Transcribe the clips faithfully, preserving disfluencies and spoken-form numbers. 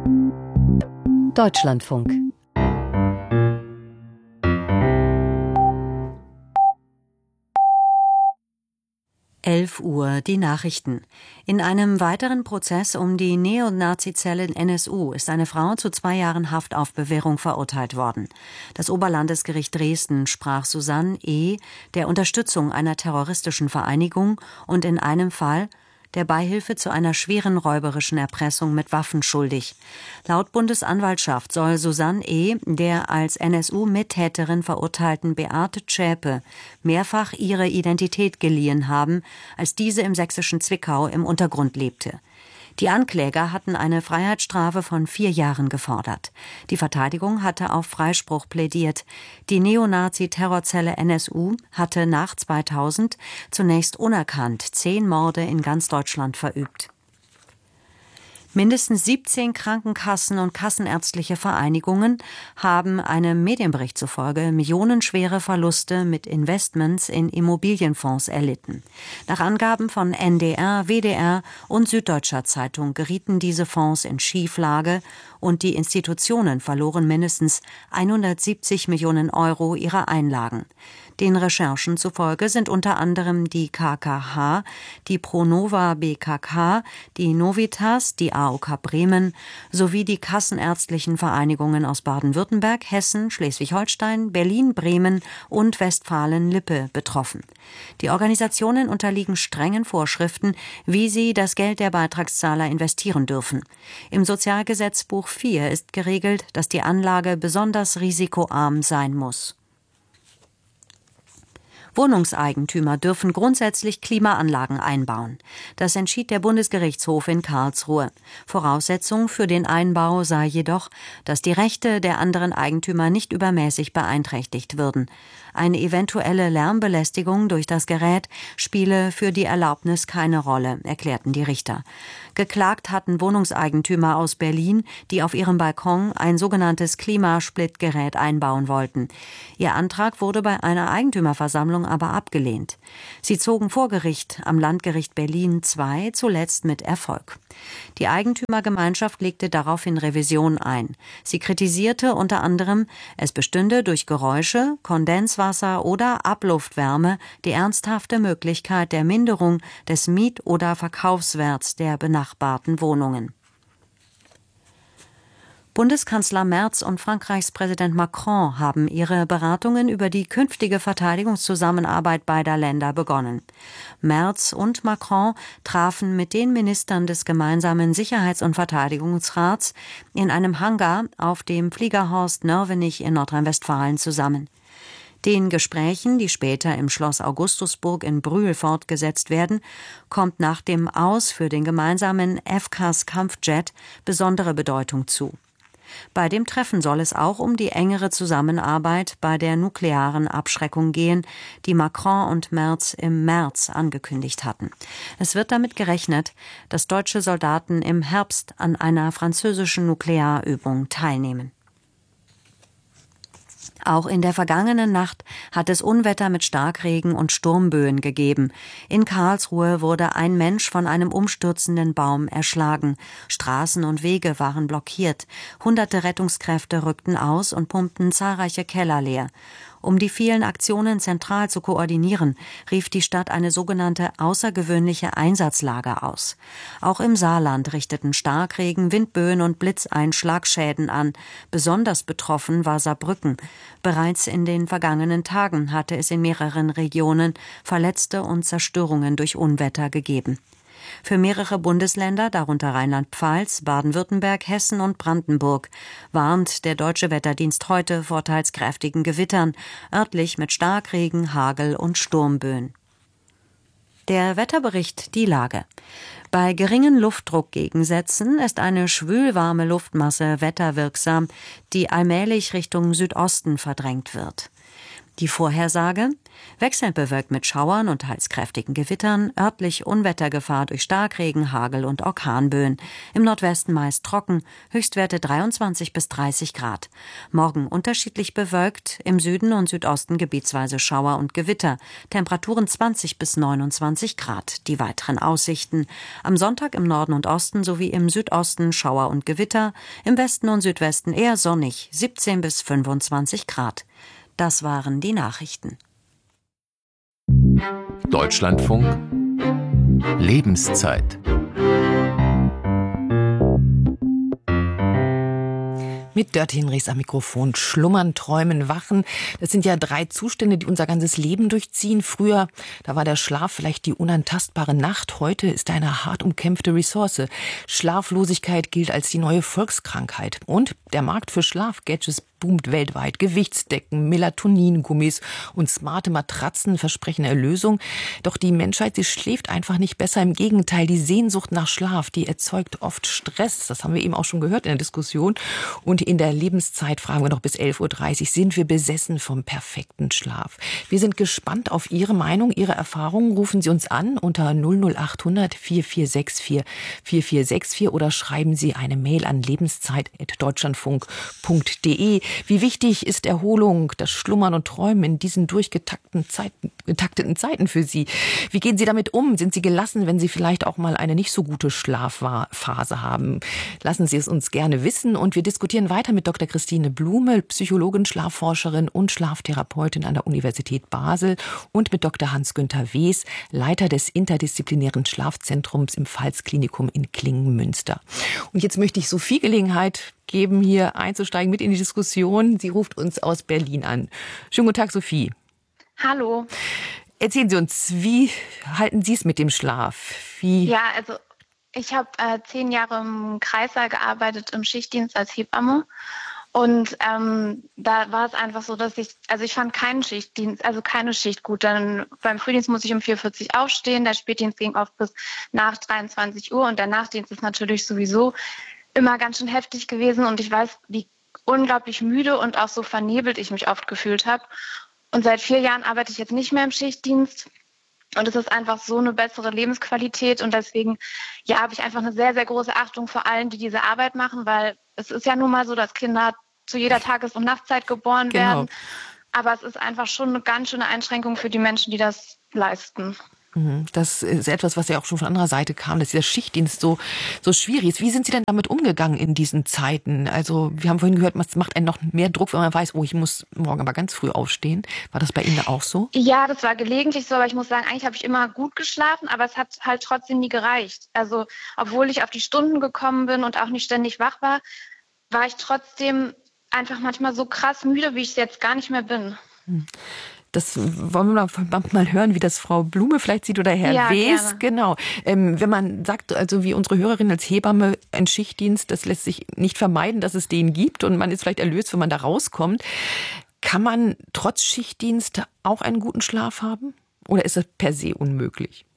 Deutschlandfunk. elf Uhr, die Nachrichten. In einem weiteren Prozess um die Neonazi-Zelle N S U ist eine Frau zu zwei Jahren Haft auf Bewährung verurteilt worden. Das Oberlandesgericht Dresden sprach Susanne E. der Unterstützung einer terroristischen Vereinigung und in einem Fall der Beihilfe zu einer schweren räuberischen Erpressung mit Waffen schuldig. Laut Bundesanwaltschaft soll Susanne E. der als N S U-Mittäterin verurteilten Beate Zschäpe mehrfach ihre Identität geliehen haben, als diese im sächsischen Zwickau im Untergrund lebte. Die Ankläger hatten eine Freiheitsstrafe von vier Jahren gefordert. Die Verteidigung hatte auf Freispruch plädiert. Die Neonazi-Terrorzelle N S U hatte nach zweitausend zunächst unerkannt zehn Morde in ganz Deutschland verübt. Mindestens siebzehn Krankenkassen und kassenärztliche Vereinigungen haben einem Medienbericht zufolge millionenschwere Verluste mit Investments in Immobilienfonds erlitten. Nach Angaben von N D R, W D R und Süddeutscher Zeitung gerieten diese Fonds in Schieflage und die Institutionen verloren mindestens hundertsiebzig Millionen Euro ihrer Einlagen. Den Recherchen zufolge sind unter anderem die K K H, die Pronova B K K, die Novitas, die A O K Bremen sowie die kassenärztlichen Vereinigungen aus Baden-Württemberg, Hessen, Schleswig-Holstein, Berlin, Bremen und Westfalen-Lippe betroffen. Die Organisationen unterliegen strengen Vorschriften, wie sie das Geld der Beitragszahler investieren dürfen. Im Sozialgesetzbuch vier ist geregelt, dass die Anlage besonders risikoarm sein muss. Wohnungseigentümer dürfen grundsätzlich Klimaanlagen einbauen. Das entschied der Bundesgerichtshof in Karlsruhe. Voraussetzung für den Einbau sei jedoch, dass die Rechte der anderen Eigentümer nicht übermäßig beeinträchtigt würden. Eine eventuelle Lärmbelästigung durch das Gerät spiele für die Erlaubnis keine Rolle, erklärten die Richter. Geklagt hatten Wohnungseigentümer aus Berlin, die auf ihrem Balkon ein sogenanntes Klimasplitgerät einbauen wollten. Ihr Antrag wurde bei einer Eigentümerversammlung aber abgelehnt. Sie zogen vor Gericht am Landgericht Berlin zwei, zuletzt mit Erfolg. Die Eigentümergemeinschaft legte daraufhin Revision ein. Sie kritisierte unter anderem, es bestünde durch Geräusche, Kondenswasser oder Abluftwärme die ernsthafte Möglichkeit der Minderung des Miet- oder Verkaufswerts der benachbarten Wohnungen. Bundeskanzler Merz und Frankreichs Präsident Macron haben ihre Beratungen über die künftige Verteidigungszusammenarbeit beider Länder begonnen. Merz und Macron trafen mit den Ministern des gemeinsamen Sicherheits- und Verteidigungsrats in einem Hangar auf dem Fliegerhorst Nörvenich in Nordrhein-Westfalen zusammen. Den Gesprächen, die später im Schloss Augustusburg in Brühl fortgesetzt werden, kommt nach dem Aus für den gemeinsamen F C A S-Kampfjet besondere Bedeutung zu. Bei dem Treffen soll es auch um die engere Zusammenarbeit bei der nuklearen Abschreckung gehen, die Macron und Merz im März angekündigt hatten. Es wird damit gerechnet, dass deutsche Soldaten im Herbst an einer französischen Nuklearübung teilnehmen. Auch in der vergangenen Nacht hat es Unwetter mit Starkregen und Sturmböen gegeben. In Karlsruhe wurde ein Mensch von einem umstürzenden Baum erschlagen. Straßen und Wege waren blockiert. Hunderte Rettungskräfte rückten aus und pumpten zahlreiche Keller leer. Um die vielen Aktionen zentral zu koordinieren, rief die Stadt eine sogenannte außergewöhnliche Einsatzlage aus. Auch im Saarland richteten Starkregen, Windböen und Blitzeinschlag Schäden an. Besonders betroffen war Saarbrücken. Bereits in den vergangenen Tagen hatte es in mehreren Regionen Verletzte und Zerstörungen durch Unwetter gegeben. Für mehrere Bundesländer, darunter Rheinland-Pfalz, Baden-Württemberg, Hessen und Brandenburg, warnt der Deutsche Wetterdienst heute vor teils kräftigen Gewittern, örtlich mit Starkregen, Hagel und Sturmböen. Der Wetterbericht, die Lage. Bei geringen Luftdruckgegensätzen ist eine schwülwarme Luftmasse wetterwirksam, die allmählich Richtung Südosten verdrängt wird. Die Vorhersage: wechselbewölkt mit Schauern und teils kräftigen Gewittern, örtlich Unwettergefahr durch Starkregen, Hagel und Orkanböen. Im Nordwesten meist trocken, Höchstwerte dreiundzwanzig bis dreißig Grad. Morgen unterschiedlich bewölkt, im Süden und Südosten gebietsweise Schauer und Gewitter. Temperaturen zwanzig bis neunundzwanzig Grad. Die weiteren Aussichten: am Sonntag im Norden und Osten sowie im Südosten Schauer und Gewitter, im Westen und Südwesten eher sonnig, siebzehn bis fünfundzwanzig Grad. Das waren die Nachrichten. Deutschlandfunk Lebenszeit. Mit Dörte Hinrichs am Mikrofon. Schlummern, träumen, wachen. Das sind ja drei Zustände, die unser ganzes Leben durchziehen. Früher, da war der Schlaf vielleicht die unantastbare Nacht. Heute ist er eine hart umkämpfte Ressource. Schlaflosigkeit gilt als die neue Volkskrankheit. Und der Markt für Schlafgadgets boomt weltweit. Gewichtsdecken, Melatoningummis und smarte Matratzen versprechen Erlösung. Doch die Menschheit, sie schläft einfach nicht besser. Im Gegenteil, die Sehnsucht nach Schlaf, die erzeugt oft Stress. Das haben wir eben auch schon gehört in der Diskussion. Und in der Lebenszeit, fragen wir noch bis elf Uhr dreißig, sind wir besessen vom perfekten Schlaf. Wir sind gespannt auf Ihre Meinung, Ihre Erfahrungen. Rufen Sie uns an unter null null acht hundert vier vier sechs vier vier vier sechs vier oder schreiben Sie eine Mail an lebenszeit at deutschlandfunk punkt de. Wie wichtig ist Erholung, das Schlummern und Träumen in diesen durchgetakteten Zeiten, getakteten Zeiten für Sie? Wie gehen Sie damit um? Sind Sie gelassen, wenn Sie vielleicht auch mal eine nicht so gute Schlafphase haben? Lassen Sie es uns gerne wissen und wir diskutieren weiter mit Doktor Christine Blume, Psychologin, Schlafforscherin und Schlaftherapeutin an der Universität Basel und mit Doktor Hans-Günther Wes, Leiter des interdisziplinären Schlafzentrums im Pfalz-Klinikum in Klingen-Münster. Und jetzt möchte ich Sophie Gelegenheit geben, hier einzusteigen mit in die Diskussion. Sie ruft uns aus Berlin an. Schönen guten Tag, Sophie. Hallo. Erzählen Sie uns, wie halten Sie es mit dem Schlaf? Wie Ja, also ich habe äh, zehn Jahre im Kreissaal gearbeitet, im Schichtdienst als Hebamme. Und ähm, da war es einfach so, dass ich, also ich fand keinen Schichtdienst, also keine Schicht gut. Dann beim Frühdienst muss ich um vier Uhr vierzig aufstehen, der Spätdienst ging oft bis nach dreiundzwanzig Uhr und der Nachtdienst ist natürlich sowieso immer ganz schön heftig gewesen und ich weiß, wie unglaublich müde und auch so vernebelt ich mich oft gefühlt habe. Und seit vier Jahren arbeite ich jetzt nicht mehr im Schichtdienst und es ist einfach so eine bessere Lebensqualität und deswegen ja, habe ich einfach eine sehr, sehr große Achtung vor allen, die diese Arbeit machen, weil es ist ja nun mal so, dass Kinder zu jeder Tages- und Nachtzeit geboren Genau. werden. Aber es ist einfach schon eine ganz schöne Einschränkung für die Menschen, die das leisten. Das ist etwas, was ja auch schon von anderer Seite kam, dass dieser Schichtdienst so, so schwierig ist. Wie sind Sie denn damit umgegangen in diesen Zeiten? Also wir haben vorhin gehört, es macht einen noch mehr Druck, wenn man weiß, oh, ich muss morgen aber ganz früh aufstehen. War das bei Ihnen auch so? Ja, das war gelegentlich so, aber ich muss sagen, eigentlich habe ich immer gut geschlafen, aber es hat halt trotzdem nie gereicht. Also obwohl ich auf die Stunden gekommen bin und auch nicht ständig wach war, war ich trotzdem einfach manchmal so krass müde, wie ich es jetzt gar nicht mehr bin. Hm. Das wollen wir mal hören, wie das Frau Blume vielleicht sieht oder Herr ja, Wes. Gerne. Genau. Ähm, wenn man sagt, also wie unsere Hörerin als Hebamme, ein Schichtdienst, das lässt sich nicht vermeiden, dass es den gibt und man ist vielleicht erlöst, wenn man da rauskommt. Kann man trotz Schichtdienst auch einen guten Schlaf haben? Oder ist das per se unmöglich?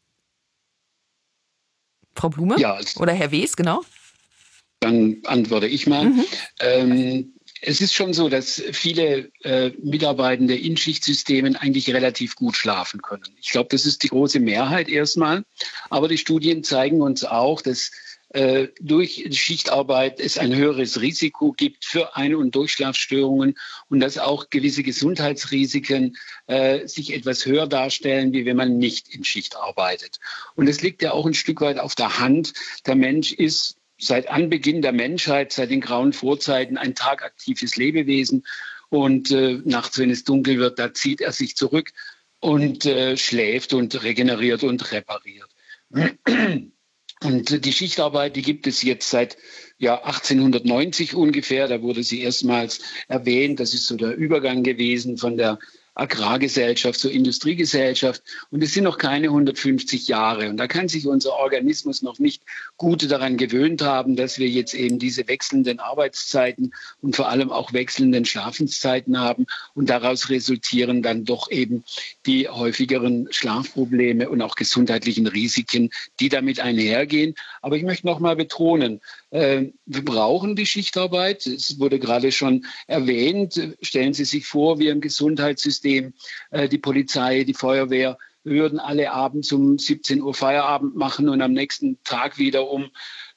Frau Blume? Ja, also, oder Herr Wes, genau. Dann antworte ich mal. Mhm. Ähm, Es ist schon so, dass viele äh, Mitarbeitende in Schichtsystemen eigentlich relativ gut schlafen können. Ich glaube, das ist die große Mehrheit erstmal. Aber die Studien zeigen uns auch, dass äh, durch Schichtarbeit es ein höheres Risiko gibt für Ein- und Durchschlafstörungen und dass auch gewisse Gesundheitsrisiken äh, sich etwas höher darstellen, wie wenn man nicht in Schicht arbeitet. Und es liegt ja auch ein Stück weit auf der Hand. Der Mensch ist seit Anbeginn der Menschheit, seit den grauen Vorzeiten, ein tagaktives Lebewesen. Und äh, nachts, wenn es dunkel wird, da zieht er sich zurück und äh, schläft und regeneriert und repariert. Und die Schichtarbeit, die gibt es jetzt seit ja, achtzehnhundertneunzig ungefähr. Da wurde sie erstmals erwähnt. Das ist so der Übergang gewesen von der Agrargesellschaft zur Industriegesellschaft. Und es sind noch keine hundertfünfzig Jahre. Und da kann sich unser Organismus noch nicht gut daran gewöhnt haben, dass wir jetzt eben diese wechselnden Arbeitszeiten und vor allem auch wechselnden Schlafenszeiten haben. Und daraus resultieren dann doch eben die häufigeren Schlafprobleme und auch gesundheitlichen Risiken, die damit einhergehen. Aber ich möchte noch mal betonen, Wir brauchen die Schichtarbeit. Es wurde gerade schon erwähnt. Stellen Sie sich vor, wir im Gesundheitssystem, die Polizei, die Feuerwehr, würden alle abends um siebzehn Uhr Feierabend machen und am nächsten Tag wieder um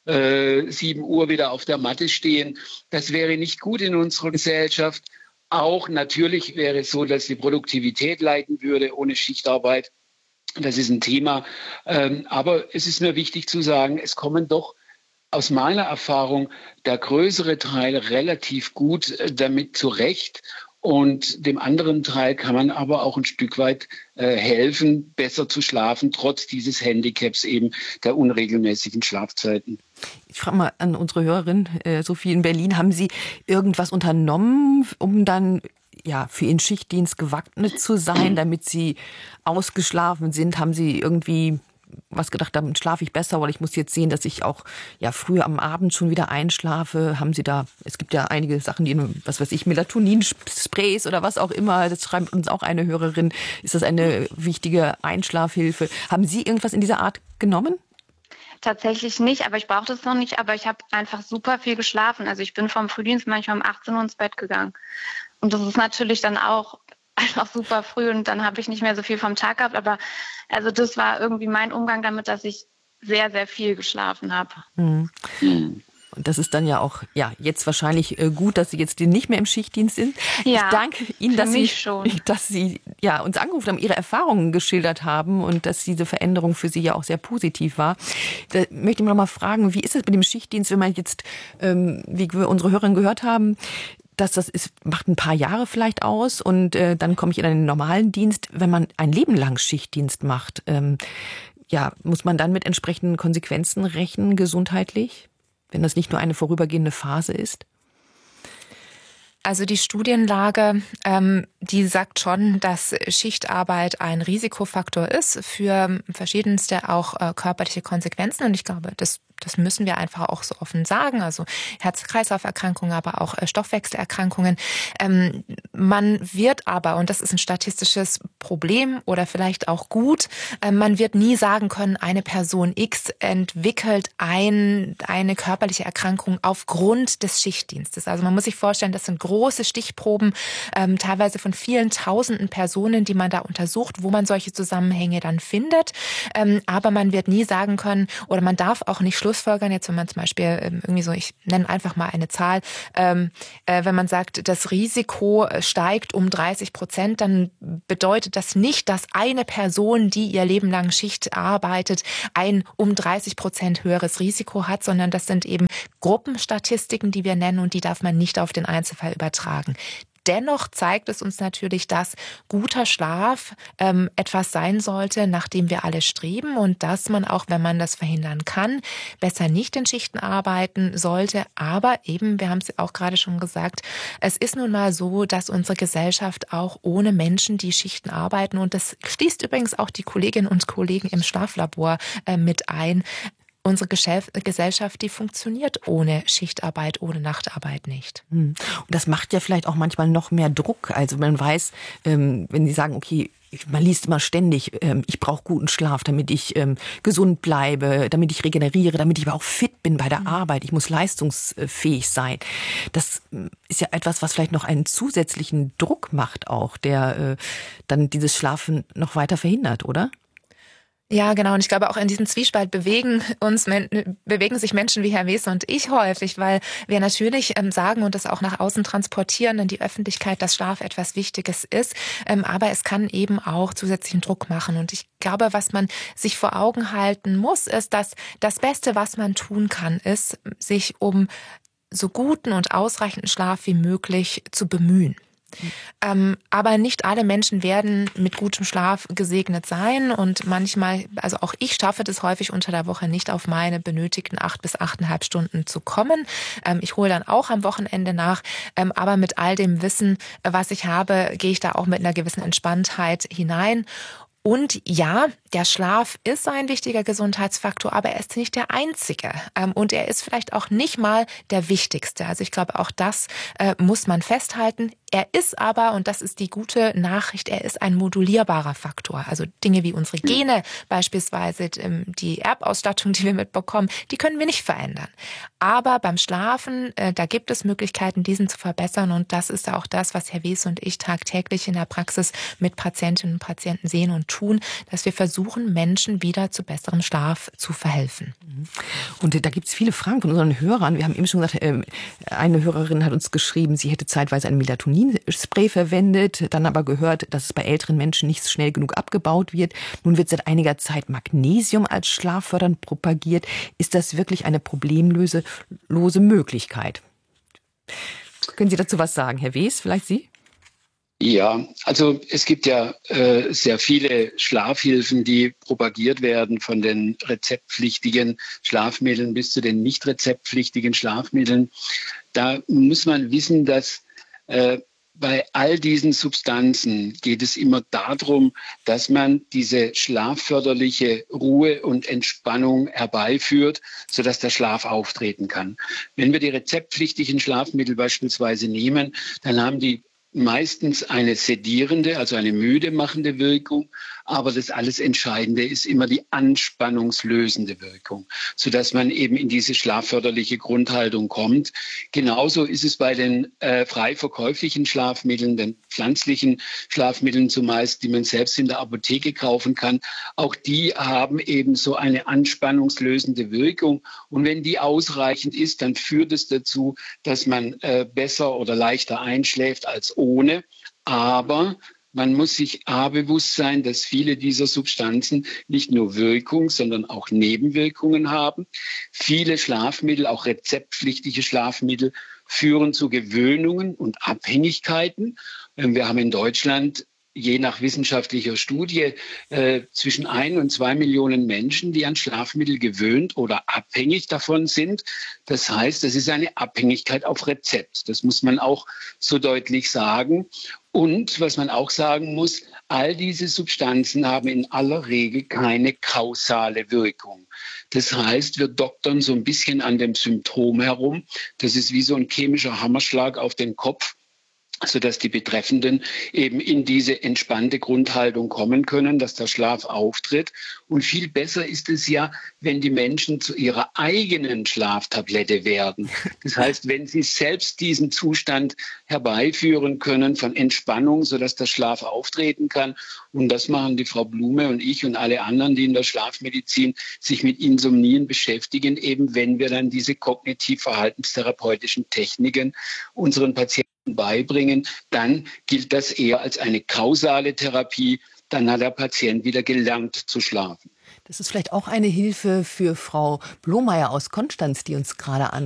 äh, sieben Uhr wieder auf der Matte stehen. Das wäre nicht gut in unserer Gesellschaft. Auch natürlich wäre es so, dass die Produktivität leiden würde ohne Schichtarbeit. Das ist ein Thema. Ähm, aber es ist mir wichtig zu sagen, es kommen doch aus meiner Erfahrung der größere Teil relativ gut äh, damit zurecht. Und dem anderen Teil kann man aber auch ein Stück weit äh, helfen, besser zu schlafen, trotz dieses Handicaps eben der unregelmäßigen Schlafzeiten. Ich frage mal an unsere Hörerin, äh, Sophie in Berlin, haben Sie irgendwas unternommen, um dann ja für Ihren Schichtdienst gewappnet zu sein, damit Sie ausgeschlafen sind? Haben Sie irgendwie was gedacht, damit schlafe ich besser, weil ich muss jetzt sehen, dass ich auch ja früher am Abend schon wieder einschlafe. Haben Sie da, es gibt ja einige Sachen, die, was weiß ich, Melatoninsprays oder was auch immer, das schreibt uns auch eine Hörerin, ist das eine wichtige Einschlafhilfe. Haben Sie irgendwas in dieser Art genommen? Tatsächlich nicht, aber ich brauche das noch nicht, aber ich habe einfach super viel geschlafen. Also ich bin vom Frühdienst manchmal um achtzehn Uhr ins Bett gegangen. Und das ist natürlich dann auch einfach super früh und dann habe ich nicht mehr so viel vom Tag gehabt. Aber also das war irgendwie mein Umgang damit, dass ich sehr, sehr viel geschlafen habe. Mhm. Mhm. Und das ist dann ja auch ja jetzt wahrscheinlich gut, dass Sie jetzt nicht mehr im Schichtdienst sind. Ja, ich danke Ihnen, dass Sie, schon. dass Sie ja, uns angerufen haben, Ihre Erfahrungen geschildert haben und dass diese Veränderung für Sie ja auch sehr positiv war. Da möchte ich noch mal fragen, wie ist es mit dem Schichtdienst, wenn man jetzt, ähm, wie wir unsere Hörerin gehört haben, dass das ist, macht ein paar Jahre vielleicht aus und äh, dann komme ich in einen normalen Dienst. Wenn man ein Leben lang Schichtdienst macht, ähm, ja, muss man dann mit entsprechenden Konsequenzen rechnen, gesundheitlich, wenn das nicht nur eine vorübergehende Phase ist? Also die Studienlage, ähm, die sagt schon, dass Schichtarbeit ein Risikofaktor ist für verschiedenste auch äh, körperliche Konsequenzen. Und ich glaube, das Das müssen wir einfach auch so offen sagen. Also Herz-Kreislauf-Erkrankungen, aber auch Stoffwechselerkrankungen. Ähm, man wird aber, und das ist ein statistisches Problem oder vielleicht auch gut, äh, man wird nie sagen können, eine Person X entwickelt ein, eine körperliche Erkrankung aufgrund des Schichtdienstes. Also man muss sich vorstellen, das sind große Stichproben, ähm, teilweise von vielen tausenden Personen, die man da untersucht, wo man solche Zusammenhänge dann findet. Ähm, aber man wird nie sagen können, oder man darf auch nicht Schlussfolgern, jetzt wenn man zum Beispiel irgendwie so, ich nenne einfach mal eine Zahl, ähm, äh, wenn man sagt, das Risiko steigt um dreißig Prozent, dann bedeutet das nicht, dass eine Person, die ihr Leben lang Schicht arbeitet, ein um dreißig Prozent höheres Risiko hat, sondern das sind eben Gruppenstatistiken, die wir nennen und die darf man nicht auf den Einzelfall übertragen. Dennoch zeigt es uns natürlich, dass guter Schlaf ähm, etwas sein sollte, nach dem wir alle streben und dass man auch, wenn man das verhindern kann, besser nicht in Schichten arbeiten sollte. Aber eben, wir haben es auch gerade schon gesagt, es ist nun mal so, dass unsere Gesellschaft auch ohne Menschen, die Schichten arbeiten, und das schließt übrigens auch die Kolleginnen und Kollegen im Schlaflabor äh, mit ein, unsere Gesellschaft, die funktioniert ohne Schichtarbeit, ohne Nachtarbeit nicht. Und das macht ja vielleicht auch manchmal noch mehr Druck. Also man weiß, wenn Sie sagen, okay, man liest immer ständig, ich brauche guten Schlaf, damit ich gesund bleibe, damit ich regeneriere, damit ich aber auch fit bin bei der Arbeit. Ich muss leistungsfähig sein. Das ist ja etwas, was vielleicht noch einen zusätzlichen Druck macht auch, der dann dieses Schlafen noch weiter verhindert, oder? Ja, genau. Und ich glaube, auch in diesem Zwiespalt bewegen uns, bewegen sich Menschen wie Herr Wese und ich häufig, weil wir natürlich ähm, sagen und das auch nach außen transportieren in die Öffentlichkeit, dass Schlaf etwas Wichtiges ist. Ähm, aber es kann eben auch zusätzlichen Druck machen. Und ich glaube, was man sich vor Augen halten muss, ist, dass das Beste, was man tun kann, ist, sich um so guten und ausreichenden Schlaf wie möglich zu bemühen. Ähm, aber nicht alle Menschen werden mit gutem Schlaf gesegnet sein und manchmal, also auch ich schaffe das häufig unter der Woche nicht auf meine benötigten acht bis achteinhalb Stunden zu kommen. Ähm, ich hole dann auch am Wochenende nach, ähm, aber mit all dem Wissen, was ich habe, gehe ich da auch mit einer gewissen Entspanntheit hinein. Und ja, der Schlaf ist ein wichtiger Gesundheitsfaktor, aber er ist nicht der einzige. Und er ist vielleicht auch nicht mal der wichtigste. Also ich glaube, auch das äh, muss man festhalten. Er ist aber, und das ist die gute Nachricht, er ist ein modulierbarer Faktor. Also Dinge wie unsere Gene beispielsweise, die Erbausstattung, die wir mitbekommen, die können wir nicht verändern. Aber beim Schlafen, da gibt es Möglichkeiten, diesen zu verbessern. Und das ist auch das, was Herr Wes und ich tagtäglich in der Praxis mit Patientinnen und Patienten sehen und tun, dass wir versuchen, Menschen wieder zu besserem Schlaf zu verhelfen. Und da gibt es viele Fragen von unseren Hörern. Wir haben eben schon gesagt, eine Hörerin hat uns geschrieben, sie hätte zeitweise ein Melatonin-Spray verwendet, dann aber gehört, dass es bei älteren Menschen nicht schnell genug abgebaut wird. Nun wird seit einiger Zeit Magnesium als schlaffördernd propagiert. Ist das wirklich eine problemlose lose Möglichkeit? Können Sie dazu was sagen, Herr Wes, vielleicht Sie? Ja, also es gibt ja äh, sehr viele Schlafhilfen, die propagiert werden, von den rezeptpflichtigen Schlafmitteln bis zu den nicht rezeptpflichtigen Schlafmitteln. Da muss man wissen, dass äh, bei all diesen Substanzen geht es immer darum, dass man diese schlafförderliche Ruhe und Entspannung herbeiführt, sodass der Schlaf auftreten kann. Wenn wir die rezeptpflichtigen Schlafmittel beispielsweise nehmen, dann haben die meistens eine sedierende, also eine müde machende Wirkung, aber das alles Entscheidende ist immer die anspannungslösende Wirkung, sodass man eben in diese schlafförderliche Grundhaltung kommt. Genauso ist es bei den äh, frei verkäuflichen Schlafmitteln, den pflanzlichen Schlafmitteln zumeist, die man selbst in der Apotheke kaufen kann. Auch die haben eben so eine anspannungslösende Wirkung. Und wenn die ausreichend ist, dann führt es dazu, dass man äh, besser oder leichter einschläft als ohne. Aber man muss sich A bewusst sein, dass viele dieser Substanzen nicht nur Wirkung, sondern auch Nebenwirkungen haben. Viele Schlafmittel, auch rezeptpflichtige Schlafmittel, führen zu Gewöhnungen und Abhängigkeiten. Wir haben in Deutschland je nach wissenschaftlicher Studie äh, zwischen ein und zwei Millionen Menschen, die an Schlafmittel gewöhnt oder abhängig davon sind. Das heißt, das ist eine Abhängigkeit auf Rezept. Das muss man auch so deutlich sagen. Und was man auch sagen muss, all diese Substanzen haben in aller Regel keine kausale Wirkung. Das heißt, wir doktern so ein bisschen an dem Symptom herum. Das ist wie so ein chemischer Hammerschlag auf den Kopf, sodass die Betreffenden eben in diese entspannte Grundhaltung kommen können, dass der Schlaf auftritt. Und viel besser ist es ja, wenn die Menschen zu ihrer eigenen Schlaftablette werden. Das heißt, wenn sie selbst diesen Zustand herbeiführen können von Entspannung, sodass der Schlaf auftreten kann. Und das machen die Frau Blume und ich und alle anderen, die in der Schlafmedizin sich mit Insomnien beschäftigen, eben wenn wir dann diese kognitiv-verhaltenstherapeutischen Techniken unseren Patienten beibringen, dann gilt das eher als eine kausale Therapie. Dann hat der Patient wieder gelernt zu schlafen. Das ist vielleicht auch eine Hilfe für Frau Blomeyer aus Konstanz, die uns gerade an